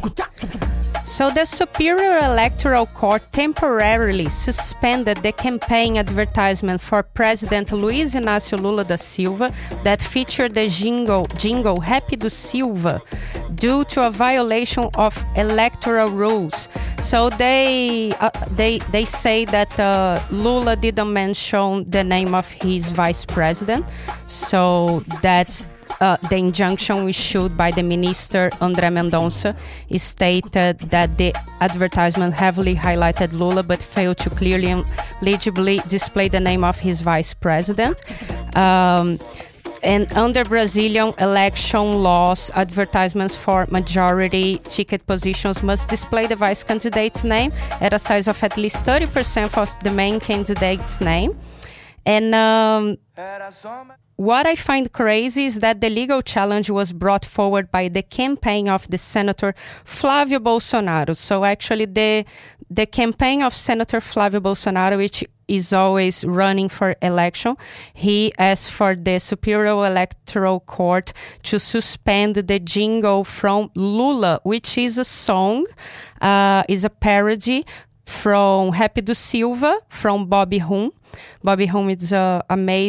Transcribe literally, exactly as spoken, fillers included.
So the Superior Electoral Court temporarily suspended the campaign advertisement for President Luiz Inácio Lula da Silva that featured the jingle, jingle Happy do Silva due to a violation of electoral rules. So they uh, they they say that uh, Lula didn't mention the name of his vice president. So that's Uh, the injunction issued by the minister André Mendonça stated that the advertisement heavily highlighted Lula but failed to clearly and legibly display the name of his vice president. Um, and under Brazilian election laws, advertisements for majority ticket positions must display the vice candidate's name at a size of at least thirty percent of the main candidate's name. And um, what I find crazy is that the legal challenge was brought forward by the campaign of the Senator Flávio Bolsonaro. So actually the the campaign of Senator Flávio Bolsonaro, which is always running for election, he asked for the Superior Electoral Court to suspend the jingle from Lula, which is a song, uh, is a parody from Happy do Silva, from Bobby Rum. Bobby Rum is an amazing